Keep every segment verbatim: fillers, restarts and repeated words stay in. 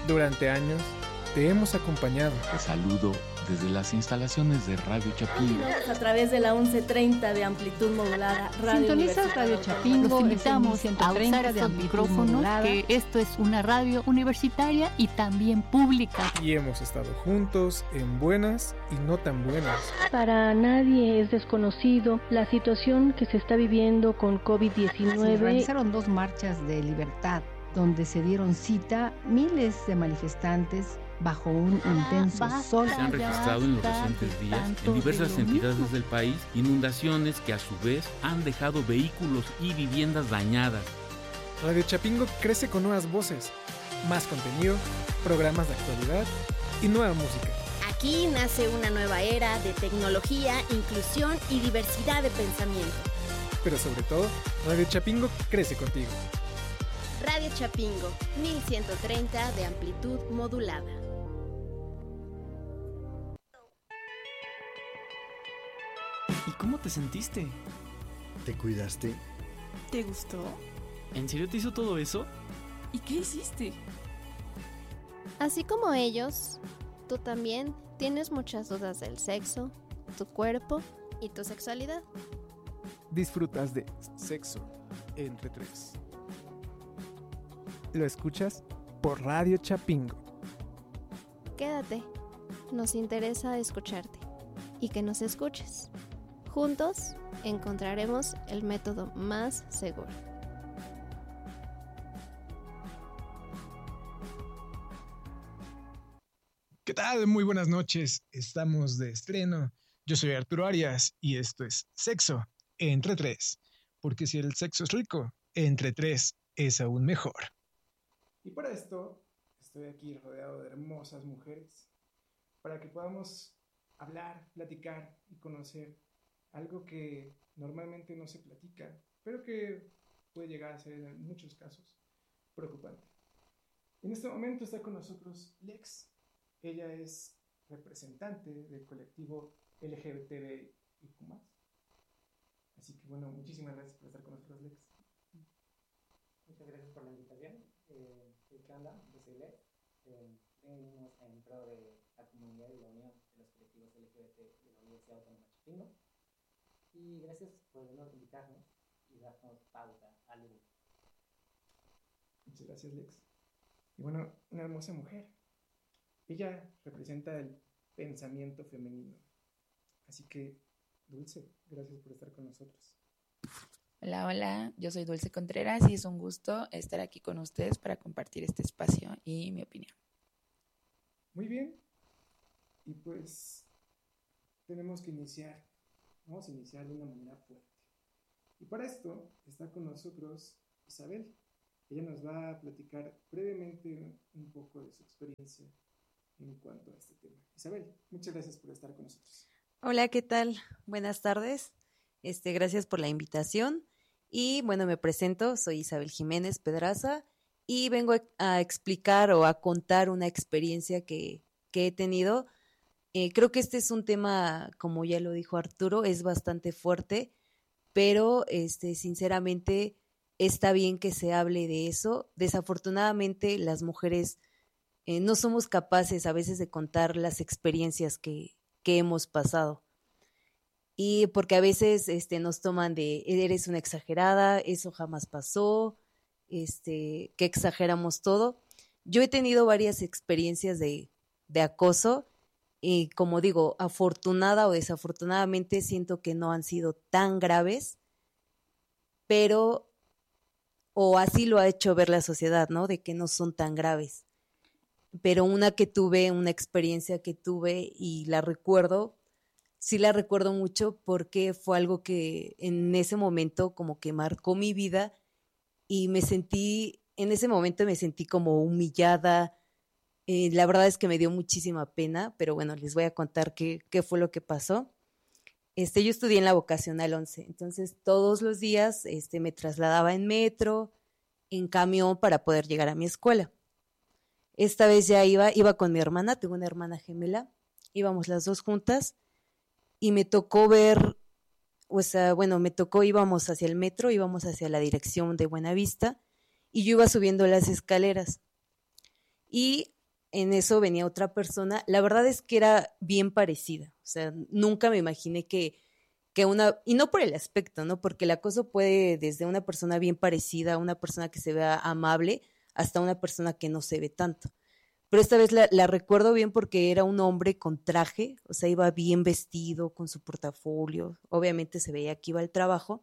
Durante años te hemos acompañado. Te saludo desde las instalaciones de Radio Chapingo. A través de la once treinta de amplitud modulada. Sintoniza Radio Chapingo. Los invitamos a usar estos micrófonos, que esto es una radio universitaria y también pública. Y hemos estado juntos en buenas y no tan buenas. Para nadie es desconocido la situación que se está viviendo con covid diecinueve. Se realizaron dos marchas de libertad, donde se dieron cita miles de manifestantes bajo un intenso sol. Se han registrado en los recientes días en diversas entidades del país inundaciones que a su vez han dejado vehículos y viviendas dañadas. Radio Chapingo crece con nuevas voces, más contenido, programas de actualidad y nueva música. Aquí nace una nueva era de tecnología, inclusión y diversidad de pensamiento. Pero sobre todo, Radio Chapingo crece contigo. Radio Chapingo, mil ciento treinta de amplitud modulada. ¿Y cómo te sentiste? ¿Te cuidaste? ¿Te gustó? ¿En serio te hizo todo eso? ¿Y qué hiciste? Así como ellos, tú también tienes muchas dudas del sexo, tu cuerpo y tu sexualidad. Disfrutas de Sexo entre tres. Lo escuchas por Radio Chapingo. Quédate, nos interesa escucharte y que nos escuches. Juntos encontraremos el método más seguro. ¿Qué tal? Muy buenas noches. Estamos de estreno. Yo soy Arturo Arias y esto es Sexo entre tres. Porque si el sexo es rico, entre tres es aún mejor. Y para esto estoy aquí rodeado de hermosas mujeres para que podamos hablar, platicar y conocer algo que normalmente no se platica, pero que puede llegar a ser en muchos casos preocupante. En este momento está con nosotros Lex. Ella es representante del colectivo L G B T I Q más. Así que bueno, muchísimas gracias por estar con nosotros, Lex. Muchas gracias por la invitación. Eh, ¿Qué onda? Yo soy Lex. Eh, venimos en pro de la comunidad y la unión de los colectivos L G B T de la Universidad Autónoma de Chapingo. Y gracias por invitarnos y darnos pauta al lugar. Muchas gracias, Lex. Y bueno, una hermosa mujer. Ella representa el pensamiento femenino. Así que, Dulce, gracias por estar con nosotros. Hola, hola, yo soy Dulce Contreras y es un gusto estar aquí con ustedes para compartir este espacio y mi opinión. Muy bien, y pues tenemos que iniciar, vamos a iniciar de una manera fuerte. Y para esto está con nosotros Isabel. Ella nos va a platicar brevemente un poco de su experiencia en cuanto a este tema. Isabel, muchas gracias por estar con nosotros. Hola, ¿qué tal? Buenas tardes. Este, gracias por la invitación. Y bueno, me presento, soy Isabel Jiménez Pedraza y vengo a explicar o a contar una experiencia que, que he tenido. Eh, creo que este es un tema, como ya lo dijo Arturo, es bastante fuerte, pero este, sinceramente está bien que se hable de eso. Desafortunadamente las mujeres eh, no somos capaces a veces de contar las experiencias que, que hemos pasado. Y porque a veces este, nos toman de, eres una exagerada, eso jamás pasó, este, que exageramos todo. Yo he tenido varias experiencias de, de acoso y como digo, afortunada o desafortunadamente siento que no han sido tan graves, pero, o así lo ha hecho ver la sociedad, ¿no? De que no son tan graves. Pero una que tuve, una experiencia que tuve y la recuerdo, sí la recuerdo mucho porque fue algo que en ese momento como que marcó mi vida y me sentí, en ese momento me sentí como humillada. Eh, la verdad es que me dio muchísima pena, pero bueno, les voy a contar qué, qué fue lo que pasó. Este, yo estudié en la vocacional once, entonces todos los días este, me trasladaba en metro, en camión para poder llegar a mi escuela. Esta vez ya iba, iba con mi hermana, tengo una hermana gemela, íbamos las dos juntas y me tocó ver, o sea, bueno, me tocó, íbamos hacia el metro, íbamos hacia la dirección de Buenavista y yo iba subiendo las escaleras y en eso venía otra persona. La verdad es que era bien parecida. O sea, nunca me imaginé que, que una, y no por el aspecto, ¿no? Porque el acoso puede desde una persona bien parecida, una persona que se vea amable, hasta una persona que no se ve tanto. Pero esta vez la, la recuerdo bien porque era un hombre con traje, o sea, iba bien vestido, con su portafolio, obviamente se veía que iba al trabajo,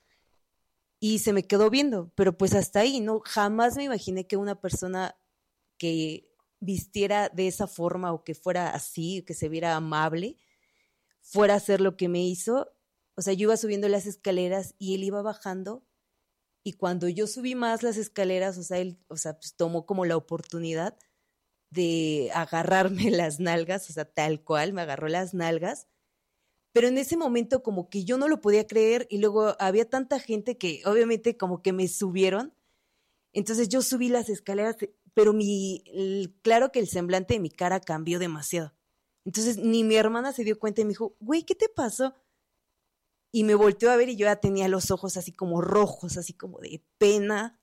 y se me quedó viendo, pero pues hasta ahí, ¿no? Jamás me imaginé que una persona que vistiera de esa forma o que fuera así, que se viera amable, fuera a hacer lo que me hizo. O sea, yo iba subiendo las escaleras y él iba bajando, y cuando yo subí más las escaleras, o sea, él, o sea, pues tomó como la oportunidad de agarrarme las nalgas, o sea, tal cual, me agarró las nalgas, pero en ese momento como que yo no lo podía creer, y luego había tanta gente que obviamente como que me subieron, entonces yo subí las escaleras, pero mi, el, claro que el semblante de mi cara cambió demasiado, entonces ni mi hermana se dio cuenta y me dijo, güey, ¿qué te pasó? Y me volteó a ver y yo ya tenía los ojos así como rojos, así como de pena,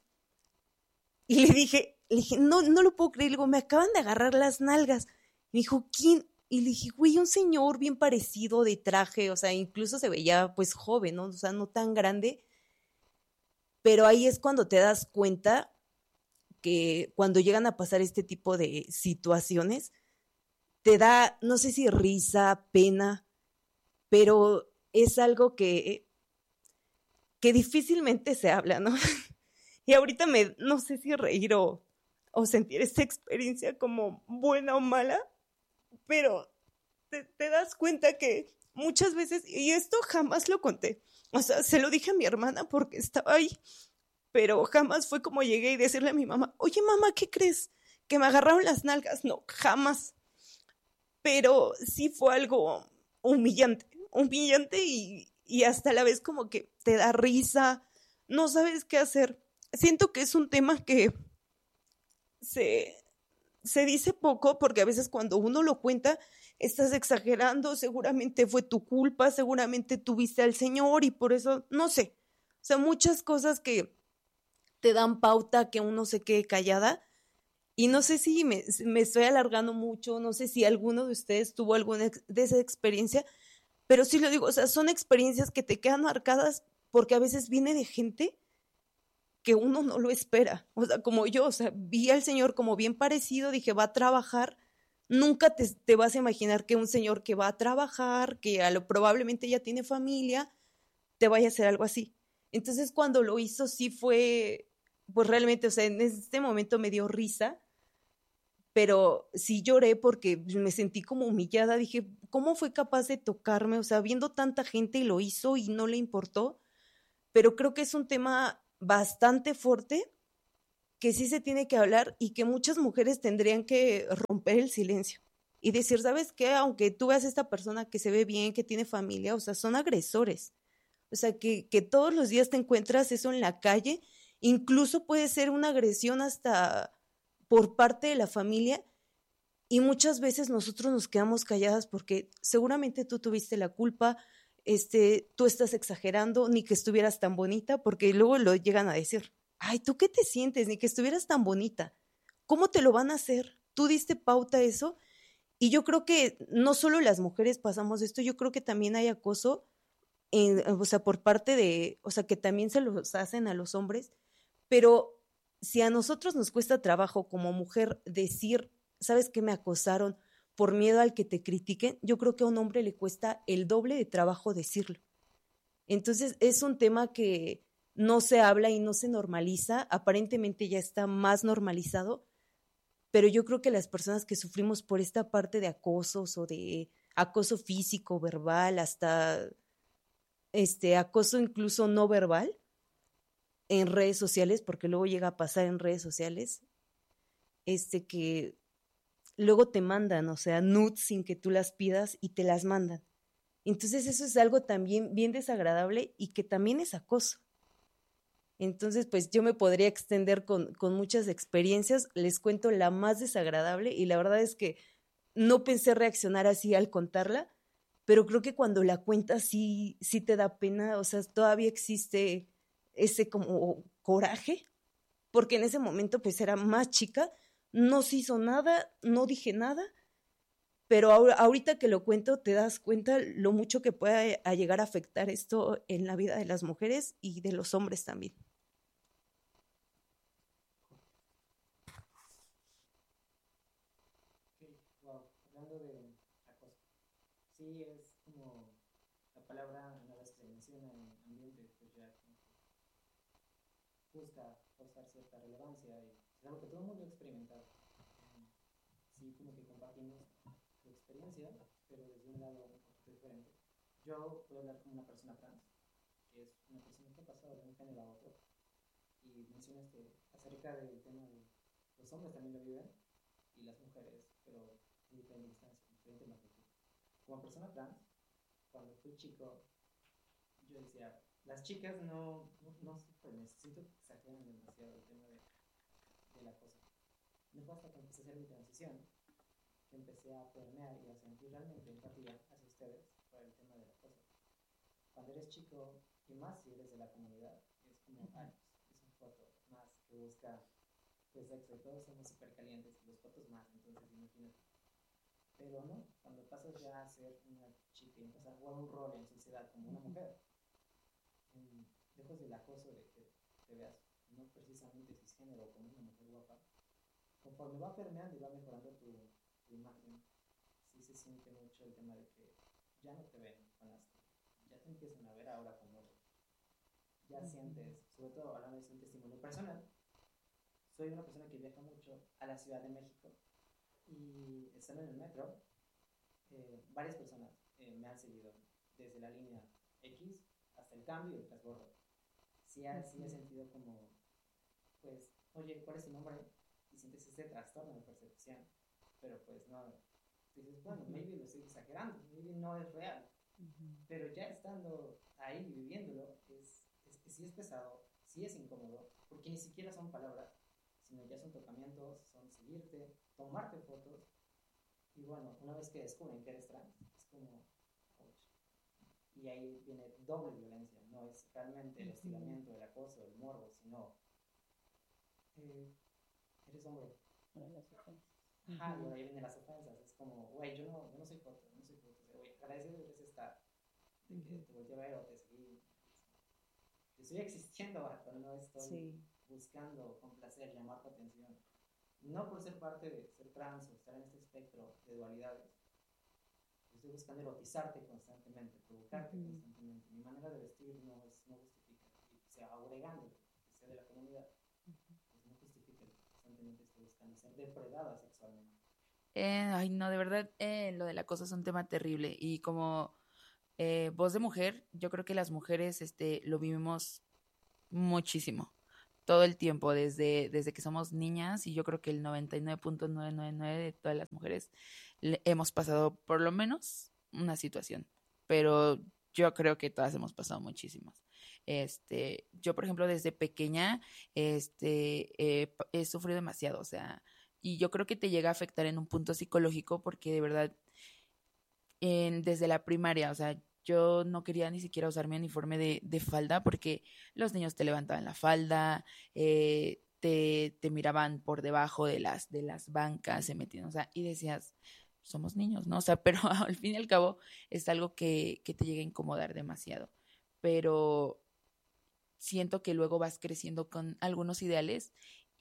y le dije, Le dije, no, no lo puedo creer. Le digo, me acaban de agarrar las nalgas. Me dijo, ¿quién? Y le dije, güey, un señor bien parecido de traje, o sea, incluso se veía pues joven, ¿no? O sea, no tan grande. Pero ahí es cuando te das cuenta que cuando llegan a pasar este tipo de situaciones, te da, no sé si risa, pena, pero es algo que, que difícilmente se habla, ¿no? Y ahorita me, no sé si reír o, o sentir esta experiencia como buena o mala, pero te, te das cuenta que muchas veces, y esto jamás lo conté, o sea, se lo dije a mi hermana porque estaba ahí, pero jamás fue como llegué y decirle a mi mamá, oye mamá, ¿qué crees? ¿Que me agarraron las nalgas? No, jamás. Pero sí fue algo humillante, humillante y, y hasta a la vez como que te da risa, no sabes qué hacer. Siento que es un tema que se, se dice poco porque a veces cuando uno lo cuenta estás exagerando, seguramente fue tu culpa, seguramente tuviste al Señor y por eso, no sé, o sea, muchas cosas que te dan pauta que uno se quede callada y no sé si me, me estoy alargando mucho, no sé si alguno de ustedes tuvo alguna de esa experiencia, pero sí lo digo, o sea, son experiencias que te quedan marcadas porque a veces viene de gente que uno no lo espera, o sea, como yo, o sea, vi al Señor como bien parecido, dije, va a trabajar, nunca te, te vas a imaginar que un señor que va a trabajar, que a lo probablemente ya tiene familia, te vaya a hacer algo así. Entonces, cuando lo hizo, sí fue, pues realmente, o sea, en este momento me dio risa, pero sí lloré porque me sentí como humillada, dije, ¿cómo fue capaz de tocarme? O sea, viendo tanta gente y lo hizo y no le importó, pero creo que es un tema bastante fuerte que sí se tiene que hablar y que muchas mujeres tendrían que romper el silencio y decir, ¿sabes qué? Aunque tú veas a esta persona que se ve bien, que tiene familia, o sea, son agresores. O sea, que, que todos los días te encuentras eso en la calle, incluso puede ser una agresión hasta por parte de la familia y muchas veces nosotros nos quedamos calladas porque seguramente tú tuviste la culpa, Este, tú estás exagerando, ni que estuvieras tan bonita, porque luego lo llegan a decir, ay, ¿tú qué te sientes? Ni que estuvieras tan bonita. ¿Cómo te lo van a hacer? ¿Tú diste pauta a eso? Y yo creo que no solo las mujeres pasamos esto, yo creo que también hay acoso, en, o sea, por parte de, o sea, que también se los hacen a los hombres, pero si a nosotros nos cuesta trabajo como mujer decir, ¿sabes qué? Me acosaron, por miedo al que te critiquen, yo creo que a un hombre le cuesta el doble de trabajo decirlo. Entonces es un tema que no se habla y no se normaliza, aparentemente ya está más normalizado, pero yo creo que las personas que sufrimos por esta parte de acosos o de acoso físico, verbal, hasta este acoso incluso no verbal en redes sociales, porque luego llega a pasar en redes sociales, este que luego te mandan, o sea, nudes sin que tú las pidas y te las mandan. Entonces eso es algo también bien desagradable y que también es acoso. Entonces, pues yo me podría extender con, con muchas experiencias, les cuento la más desagradable y la verdad es que no pensé reaccionar así al contarla, pero creo que cuando la cuentas sí, sí te da pena, o sea, todavía existe ese como coraje, porque en ese momento pues era más chica, no se hizo nada, no dije nada, pero ahor- ahorita que lo cuento te das cuenta lo mucho que puede a llegar a afectar esto en la vida de las mujeres y de los hombres también. Okay, wow, hablando de acoso, sí es como la palabra una vez que se menciona en ambiente, pues ya como que busca causar cierta relevancia y es algo que todo el mundo ha experimentado. Sí, como que compartimos tu experiencia, pero desde un lado un poquito diferente. Yo voy a hablar como una persona trans, que es una persona que ha pasado de un género a otro, y mencionaste acerca del tema de los hombres también lo viven, y las mujeres, pero en diferente distancia, en diferente magnitud. Como persona trans, cuando fui chico, yo decía, las chicas no, no, no sufren, siento que exageran demasiado el tema de, de la cosa. No fue hasta que empecé a hacer mi transición que empecé a permear y a sentir realmente empatía hacia ustedes por el tema de la cosa. Cuando eres chico, y más si eres de la comunidad, es como, ay, es un foto más que busca pues sexo, todos somos súper calientes y los fotos más, entonces imagínate. Pero no, cuando pasas ya a ser una chica y empiezas a jugar un rol en sociedad como una mujer, um, lejos del acoso de que te veas no precisamente cisgénero o como una mujer guapa, conforme va permeando y va mejorando tu, tu imagen, sí se siente mucho el tema de que ya no te ven con las, ya te empiezan a ver ahora como eres. Ya uh-huh. sientes, sobre todo hablando de un testimonio personal, soy una persona que viaja mucho a la Ciudad de México y estando en el metro, eh, varias personas eh, me han seguido desde la línea X hasta el cambio y el transbordo. Sí, ha, sí he sentido como, pues, oye, ¿cuál es tu nombre? Y sientes ese trastorno de percepción, pero pues no, dices, bueno, maybe lo estoy exagerando, maybe no es real, uh-huh. pero ya estando ahí viviéndolo, es, es, sí es pesado, sí es incómodo, porque ni siquiera son palabras, sino ya son tocamientos, son seguirte, tomarte fotos, y bueno, una vez que descubren que eres trans, es como, ouch. Y ahí viene doble violencia, no es realmente el hostigamiento, el acoso, el morbo, sino eh, eres hombre. Las ofensas. Ajá, y ahí vienen las ofensas. Es como, güey, yo no, yo no soy foto, no soy foto. Güey, agradecido debes estar. De que uh-huh. te volteé a ver o te seguí. Yo estoy existiendo, pero no estoy sí. buscando complacer, llamar tu atención. No por ser parte de ser trans o estar en este espectro de dualidades. Estoy buscando erotizarte constantemente, provocarte uh-huh. constantemente. Mi manera de vestir no, es, no justifica. Y sea agregando que sea de la comunidad. Uh-huh. Estoy buscando ser depredada sexualmente. Eh, ay, no, de verdad, eh, lo del acoso es un tema terrible. Y como eh, voz de mujer, yo creo que las mujeres este, lo vivimos muchísimo, todo el tiempo, desde, desde que somos niñas. Y yo creo que el noventa y nueve punto novecientos noventa y nueve de todas las mujeres le, hemos pasado por lo menos una situación. Pero yo creo que todas hemos pasado muchísimas. Este, yo, por ejemplo, desde pequeña este, eh, he sufrido demasiado, o sea, y yo creo que te llega a afectar en un punto psicológico porque de verdad, en, desde la primaria, o sea, yo no quería ni siquiera usar mi uniforme de, de falda porque los niños te levantaban la falda, eh, te, te miraban por debajo de las, de las bancas, se metían, o sea, y decías, somos niños, ¿no? O sea, pero al fin y al cabo es algo que, que te llega a incomodar demasiado, pero siento que luego vas creciendo con algunos ideales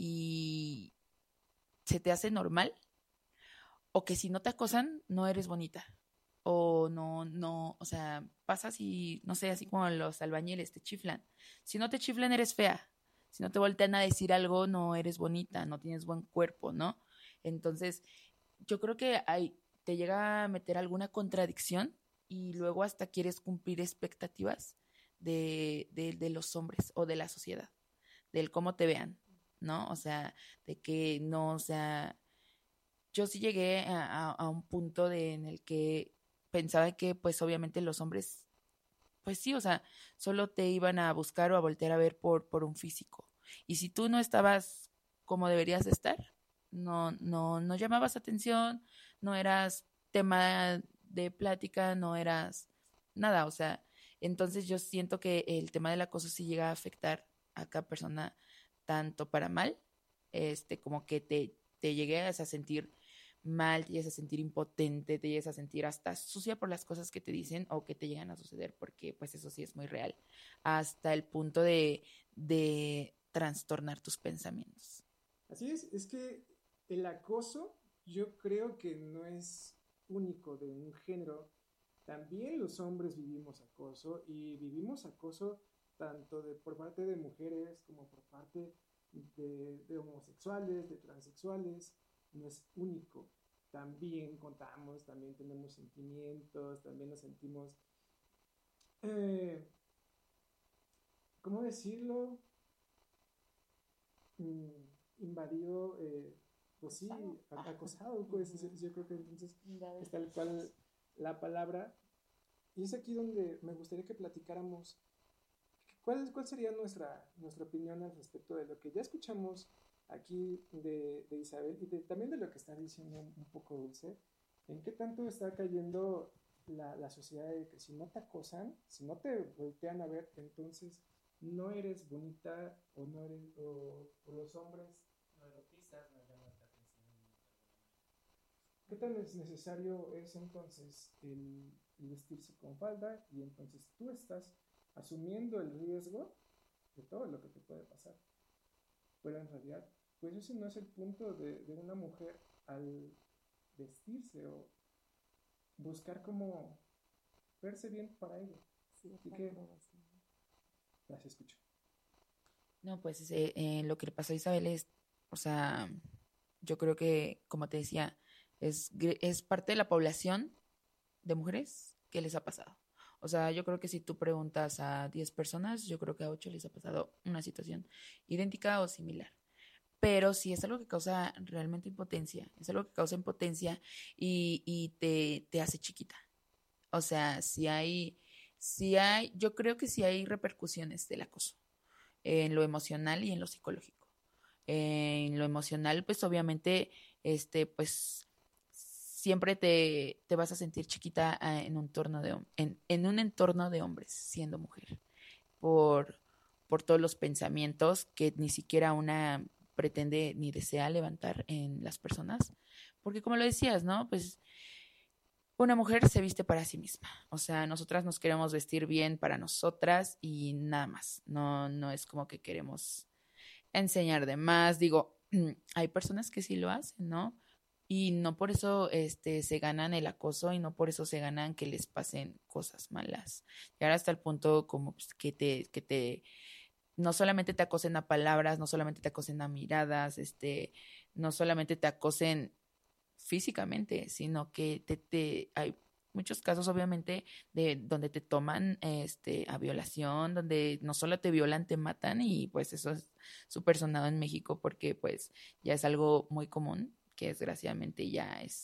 y se te hace normal, o que si no te acosan, no eres bonita, o no, no, o sea, pasas y, no sé, así como los albañiles te chiflan. Si no te chiflan, eres fea. Si no te voltean a decir algo, no eres bonita, no tienes buen cuerpo, ¿no? Entonces, yo creo que hay, te llega a meter alguna contradicción y luego hasta quieres cumplir expectativas De, de, de los hombres o de la sociedad, del cómo te vean, ¿no? O sea, de que no, o sea, yo sí llegué a, a, a un punto de, en el que pensaba que, pues, obviamente los hombres, pues sí, o sea, solo te iban a buscar o a voltear a ver por, por un físico. Y si tú no estabas como deberías de estar, no, no, no llamabas atención, no eras tema de plática, no eras nada, o sea, entonces yo siento que el tema del acoso sí llega a afectar a cada persona tanto para mal, este, como que te, te llegues a sentir mal, te llegues a sentir impotente, te llegues a sentir hasta sucia por las cosas que te dicen o que te llegan a suceder, porque pues eso sí es muy real, hasta el punto de, de trastornar tus pensamientos. Así es, es que el acoso yo creo que no es único de un género. También los hombres vivimos acoso y vivimos acoso tanto de, por parte de mujeres como por parte de, de homosexuales, de transexuales. No es único. También contamos, también tenemos sentimientos, también nos sentimos, eh, ¿cómo decirlo? Mm, invadido, eh, pues sí, acosado, pues uh-huh. Yo creo que entonces es tal cual la palabra. Y es aquí donde me gustaría que platicáramos cuál, cuál sería nuestra, nuestra opinión al respecto de lo que ya escuchamos aquí de, de Isabel y de, también de lo que está diciendo un poco Dulce. ¿En qué tanto está cayendo la, la sociedad de que si no te acosan, si no te voltean a ver, entonces no eres bonita o no eres, o, o los hombres no erotizas, no llamas la atención? ¿Qué tan necesario es entonces el, el vestirse con falda? Y entonces tú estás asumiendo el riesgo de todo lo que te puede pasar. Pero en realidad, pues ese no es el punto de, de una mujer al vestirse o buscar cómo verse bien para ella. Sí, así que las escucho. No, pues eh, eh, lo que le pasó a Isabel es, o sea, yo creo que, como te decía, es, es parte de la población de mujeres que les ha pasado. O sea, yo creo que si tú preguntas a diez personas, yo creo que a ocho les ha pasado una situación idéntica o similar. Pero sí es algo que causa realmente impotencia, es algo que causa impotencia y, y te, te hace chiquita. O sea, si hay, si hay, yo creo que sí hay repercusiones del acoso en lo emocional y en lo psicológico. En lo emocional, pues obviamente, este, pues siempre te, te vas a sentir chiquita en un entorno de, en, en un entorno de hombres, siendo mujer, por, por todos los pensamientos que ni siquiera una pretende ni desea levantar en las personas, porque como lo decías, ¿no? Pues una mujer se viste para sí misma, o sea, nosotras nos queremos vestir bien para nosotras y nada más, no, no es como que queremos enseñar de más, digo, hay personas que sí lo hacen, ¿no? Y no por eso este, se ganan el acoso y no por eso se ganan que les pasen cosas malas. Llegar hasta el punto como pues, que te, que te, no solamente te acosen a palabras, no solamente te acosen a miradas, este, no solamente te acosen físicamente, sino que te, te, hay muchos casos obviamente de donde te toman este, a violación, donde no solo te violan, te matan y pues eso es súper sonado en México porque pues ya es algo muy común, que desgraciadamente ya es